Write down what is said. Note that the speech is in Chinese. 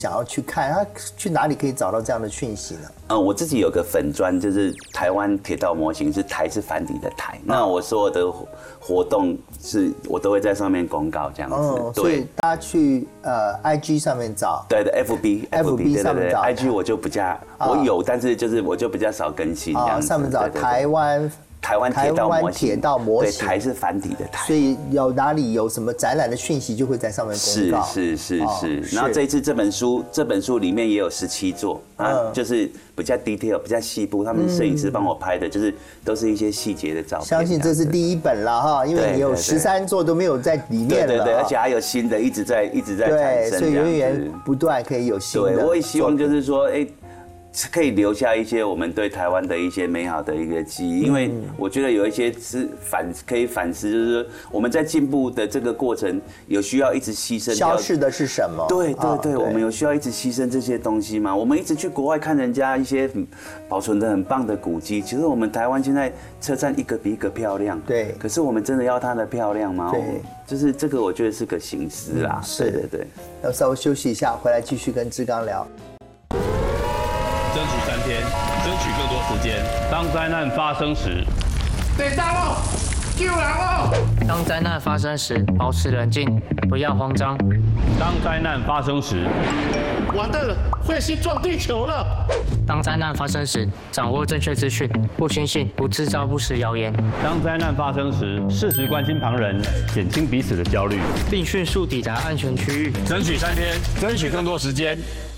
想要去看，他去哪里可以找到这样的讯息呢？ 我自己有个粉专，就是台湾铁道模型，是台是繁体的台。那我所有的活动我都会在上面公告这样子。 所以大家去IG 上面找。 对的 FB 上面找 IG 我就比较我有，但是就是我就比较少更新这样子。 上面找台湾铁道模型， 对，台是繁体的台， 所以有哪里有什么展览的讯息，就会在上面公告。 是。然后这一次这本书里面也有17座就是比较 detail、比较细部，他们摄影师帮我拍的，就是都是一些细节的照片。 相信这是第一本了哈，因为你有13座都没有在里面了。 对，而且还有新的一直在产生， 所以源源不断可以有新的。 对，我也希望就是说，可以留下一些我们对台湾的一些美好的一个记忆，因为我觉得有一些是可以反思，就是说我们在进步的这个过程，有需要一直牺牲。 消失的是什么？ 对，我们有需要一直牺牲这些东西吗？我们一直去国外看人家一些保存的很棒的古迹，其实我们台湾现在车站一个比一个漂亮。 对。 可是我们真的要它的漂亮吗？对。就是这个，我觉得是个形式啦。对。 要稍微休息一下，回来继续跟志刚聊。 争取3天，争取更多时间。当灾难发生时， 得到了，救人了！ 当灾难发生时，保持冷静，不要慌张。 当灾难发生时， 完蛋了，彗星撞地球了！ 当灾难发生时，掌握正确资讯，不轻信，不制造不实谣言。 当灾难发生时，适时关心旁人，减轻彼此的焦虑， 并迅速抵达安全区域。 争取3天，争取更多时间。